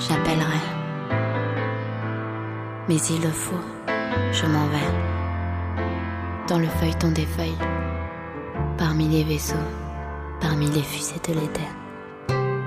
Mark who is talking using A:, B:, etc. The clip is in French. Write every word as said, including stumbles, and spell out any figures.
A: j'appellerai. Mais s'il le faut, je m'en vais. Dans le feuilleton des feuilles, parmi les vaisseaux, parmi les fusées de l'éther.